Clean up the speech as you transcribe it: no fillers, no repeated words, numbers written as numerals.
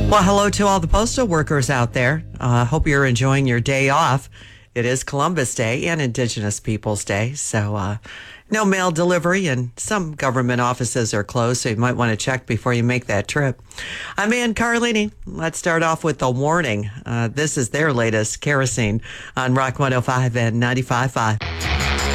Well, hello to all the postal workers out there. Hope you're enjoying your day off. It is Columbus Day and Indigenous Peoples Day, so no mail delivery, and some government offices are closed, so you might want to check before you make that trip. I'm Ann Carlini. Let's start off with a warning. This is their latest kerosene on Rock 105 and 95.5.